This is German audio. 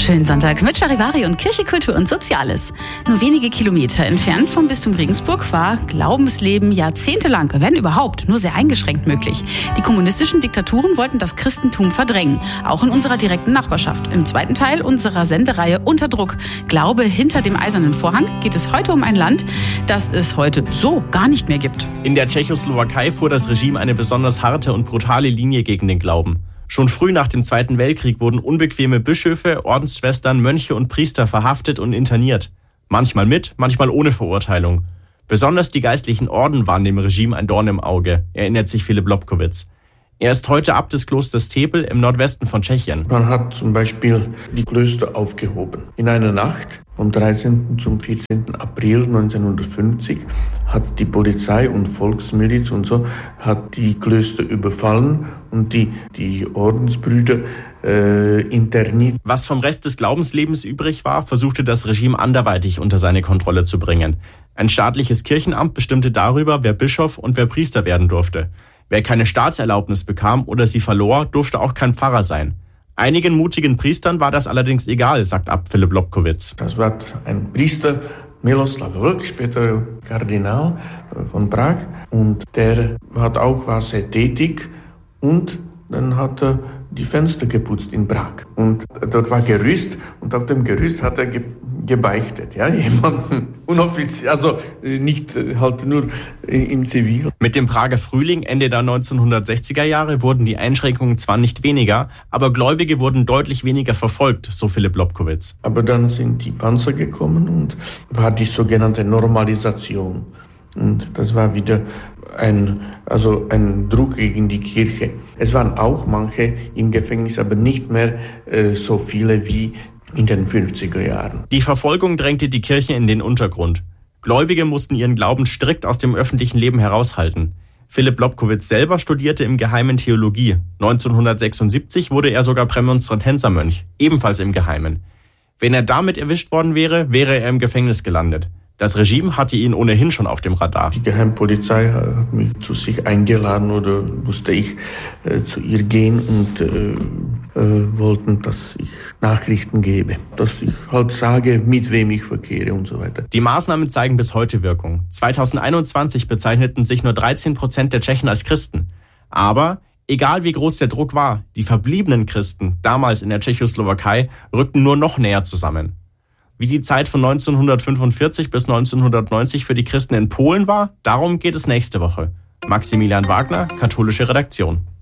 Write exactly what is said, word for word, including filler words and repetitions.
Schönen Sonntag mit Charivari und Kirche, Kultur und Soziales. Nur wenige Kilometer entfernt vom Bistum Regensburg war Glaubensleben jahrzehntelang, wenn überhaupt, nur sehr eingeschränkt möglich. Die kommunistischen Diktaturen wollten das Christentum verdrängen, auch in unserer direkten Nachbarschaft. Im zweiten Teil unserer Sendereihe Unter Druck, Glaube hinter dem eisernen Vorhang, geht es heute um ein Land, das es heute so gar nicht mehr gibt. In der Tschechoslowakei fuhr das Regime eine besonders harte und brutale Linie gegen den Glauben. Schon früh nach dem Zweiten Weltkrieg wurden unbequeme Bischöfe, Ordensschwestern, Mönche und Priester verhaftet und interniert. Manchmal mit, manchmal ohne Verurteilung. Besonders die geistlichen Orden waren dem Regime ein Dorn im Auge, erinnert sich Philipp Lobkowicz. Er ist heute Abt des Klosters Tepel im Nordwesten von Tschechien. Man hat zum Beispiel die Klöster aufgehoben. In einer Nacht vom dreizehnten zum vierzehnten April neunzehnhundertfünfzig hat die Polizei und Volksmiliz und so hat die Klöster überfallen und die, die Ordensbrüder äh, interniert. Was vom Rest des Glaubenslebens übrig war, versuchte das Regime anderweitig unter seine Kontrolle zu bringen. Ein staatliches Kirchenamt bestimmte darüber, wer Bischof und wer Priester werden durfte. Wer keine Staatserlaubnis bekam oder sie verlor, durfte auch kein Pfarrer sein. Einigen mutigen Priestern war das allerdings egal, sagt Abt Philipp Lobkowicz. Das war ein Priester, Miloslav Vlk, später Kardinal von Prag. Und der hat auch war sehr tätig und dann hat er die Fenster geputzt in Prag. Und dort war Gerüst und auf dem Gerüst hat er ge- gebeichtet. Ja, jemanden unoffiziell, also nicht halt nur im Zivil. Mit dem Prager Frühling Ende der neunzehnhundertsechziger Jahre wurden die Einschränkungen zwar nicht weniger, aber Gläubige wurden deutlich weniger verfolgt, so Philipp Lobkowicz. Aber dann sind die Panzer gekommen und war die sogenannte Normalisation. Und das war wieder ein, also ein Druck gegen die Kirche. Es waren auch manche im Gefängnis, aber nicht mehr äh, so viele wie in den fünfziger Jahren. Die Verfolgung drängte die Kirche in den Untergrund. Gläubige mussten ihren Glauben strikt aus dem öffentlichen Leben heraushalten. Philipp Lobkowicz selber studierte im Geheimen Theologie. neunzehnhundertsechsundsiebzig wurde er sogar Prämonstratensermönch, ebenfalls im Geheimen. Wenn er damit erwischt worden wäre, wäre er im Gefängnis gelandet. Das Regime hatte ihn ohnehin schon auf dem Radar. Die Geheimpolizei hat mich zu sich eingeladen oder musste ich äh, zu ihr gehen und äh, äh, wollten, dass ich Nachrichten gebe, dass ich halt sage, mit wem ich verkehre und so weiter. Die Maßnahmen zeigen bis heute Wirkung. zweitausendeinundzwanzig bezeichneten sich nur dreizehn Prozent der Tschechen als Christen. Aber egal wie groß der Druck war, die verbliebenen Christen, damals in der Tschechoslowakei, rückten nur noch näher zusammen. Wie die Zeit von neunzehnhundertfünfundvierzig bis neunzehnhundertneunzig für die Christen in Polen war, darum geht es nächste Woche. Maximilian Wagner, Katholische Redaktion.